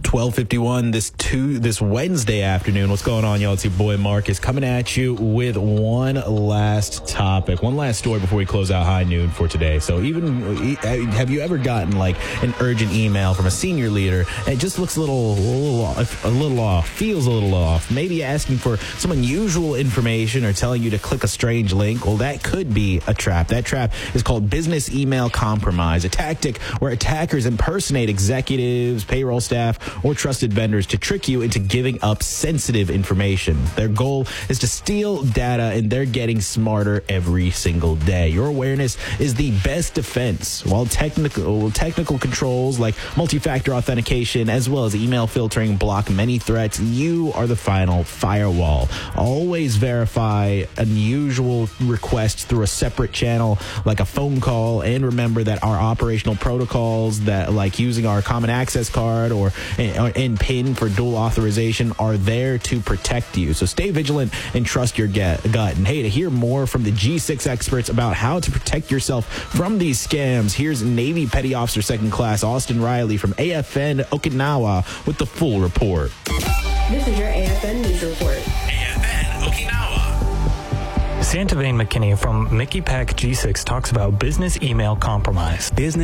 12:51 this Wednesday afternoon. What's going on, y'all? It's your boy Marcus coming at you with one last topic, one last story before we close out high noon for today. So have you ever gotten like an urgent email from a senior leader and it just looks a little off, feels a little off, maybe asking for some unusual information or telling you to click a strange link? Well, that could be a trap. That trap is called business email compromise, a tactic where attackers impersonate executives, payroll staff, or trusted vendors to trick you into giving up sensitive information. Their goal is to steal data, and they're getting smarter every single day. Your awareness is the best defense. While technical controls like multi-factor authentication as well as email filtering block many threats, you are the final firewall. Always verify unusual requests through a separate channel like a phone call, and remember that our operational protocols that like using our common access card or PIN for dual authorization are there to protect you. So stay vigilant and trust your gut. And hey, to hear more from the G6 experts about how to protect yourself from these scams, here's Navy Petty Officer Second Class Austin Riley from AFN Okinawa with the full report. This is your AFN News Report. AFN Okinawa. Santa Vane McKinney from Mickey Pack G6 talks about business email compromise. Business